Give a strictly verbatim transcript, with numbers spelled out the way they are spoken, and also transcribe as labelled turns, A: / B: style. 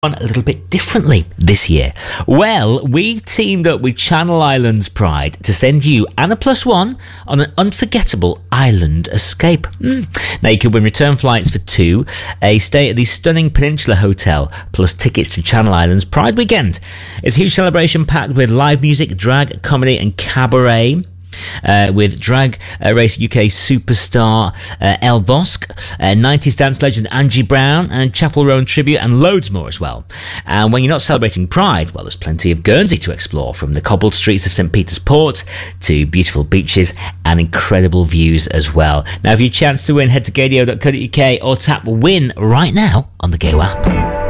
A: on a little bit differently this year. Well, we've teamed up with Channel Islands Pride to send you and a plus one on an unforgettable island escape. Mm. Now you can win return flights for two, a stay at the stunning Peninsula Hotel, plus tickets to Channel Islands Pride weekend. It's a huge celebration packed with live music, drag, comedy and cabaret. Uh, with Drag uh, Race U K superstar uh, Elle Bosque, uh, nineties dance legend Angie Brown, and Chapel Roan tribute, and loads more as well. And when you're not celebrating Pride, well, there's plenty of Guernsey to explore, from the cobbled streets of St Peter's Port to beautiful beaches and incredible views as well. Now, if you chance to win, head to gadio dot co dot uk or tap win right now on the Go app.